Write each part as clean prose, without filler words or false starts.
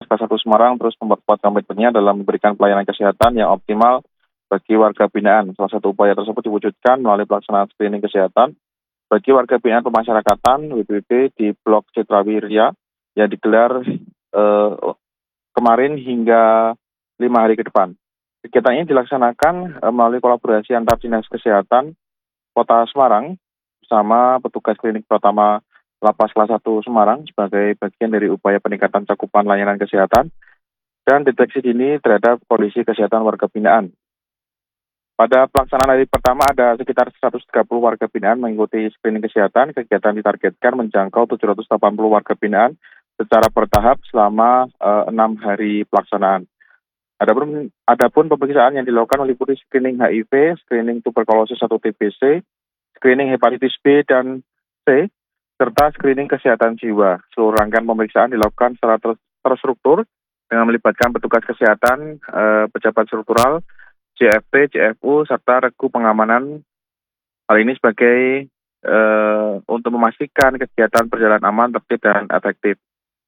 kelas 1 Semarang terus memperkuat komitmennya dalam memberikan pelayanan kesehatan yang optimal bagi warga binaan. Salah satu upaya tersebut diwujudkan melalui pelaksanaan screening kesehatan bagi warga binaan pemasyarakatan WBB di Blok Citrawirya yang digelar kemarin hingga 5 hari ke depan. Kegiatan ini dilaksanakan melalui kolaborasi antar dinas kesehatan Kota Semarang bersama petugas klinik pertama Lapas kelas 1 Semarang sebagai bagian dari upaya peningkatan cakupan layanan kesehatan dan deteksi dini terhadap kondisi kesehatan warga binaan. Pada pelaksanaan hari pertama ada sekitar 130 warga binaan mengikuti screening kesehatan. Kegiatan ditargetkan menjangkau 780 warga binaan secara bertahap selama 6 hari pelaksanaan. Adapun pemeriksaan yang dilakukan meliputi screening HIV, screening tuberkulosis atau TBC, screening hepatitis B dan C, serta screening kesehatan jiwa. Seluruh rangkaian pemeriksaan dilakukan secara terstruktur dengan melibatkan petugas kesehatan, pejabat struktural, JFP, JFU, serta regu pengamanan. Hal ini sebagai untuk memastikan kegiatan berjalan aman, tertib, dan efektif.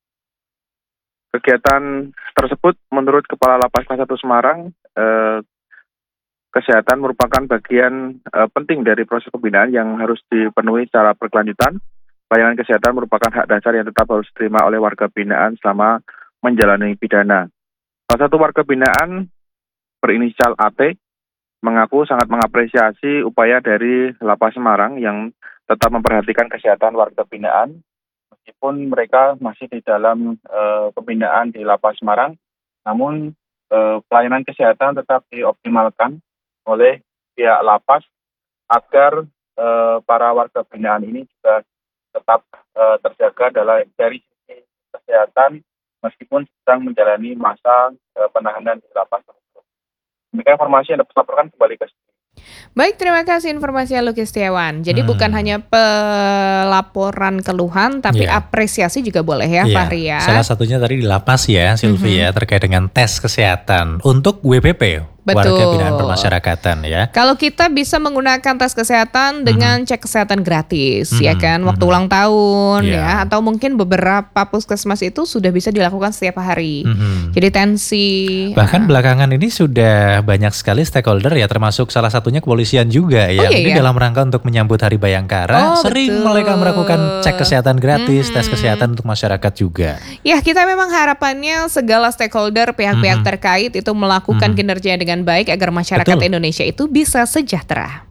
Kegiatan tersebut menurut Kepala Lapas kelas 1 Semarang, kesehatan merupakan bagian penting dari proses pembinaan yang harus dipenuhi secara berkelanjutan. Pelayanan kesehatan merupakan hak dasar yang tetap harus diterima oleh warga binaan selama menjalani pidana. Salah satu warga binaan berinisial AT mengaku sangat mengapresiasi upaya dari Lapas Semarang yang tetap memperhatikan kesehatan warga binaan meskipun mereka masih di dalam pembinaan di Lapas Semarang, namun pelayanan kesehatan tetap dioptimalkan oleh pihak lapas agar para warga binaan ini juga tetap terjaga dari sisi kesehatan meskipun sedang menjalani masa penahanan di lapas tersebut. Demikian informasi yang dapat dilaporkan kembali ke sini. Baik, terima kasih informasinya Lucky Setiawan. Jadi bukan hanya pelaporan keluhan, tapi apresiasi juga boleh ya, Fahri ya. Salah satunya tadi di lapas ya, Silvi ya, terkait dengan tes kesehatan untuk WPP. Betul. Warga binaan permasyarakatan ya. Kalau kita bisa menggunakan tes kesehatan dengan cek kesehatan gratis, ya kan, waktu ulang tahun ya, atau mungkin beberapa puskesmas itu sudah bisa dilakukan setiap hari. Jadi tensi. Bahkan belakangan ini sudah banyak sekali stakeholder ya, termasuk salah satunya kepolisian juga ya. Ini dalam rangka untuk menyambut Hari Bayangkara, sering mereka melakukan cek kesehatan gratis, tes kesehatan untuk masyarakat juga. Ya, kita memang harapannya segala stakeholder, pihak-pihak terkait itu melakukan kinerja dengan baik agar masyarakat Indonesia itu bisa sejahtera.